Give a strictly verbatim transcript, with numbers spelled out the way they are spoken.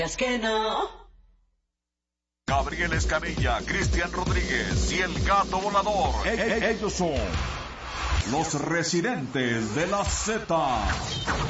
Es que no. Gabriel Escamilla, Cristian Rodríguez y el Gato Volador. E- e- ellos son los residentes de la Z.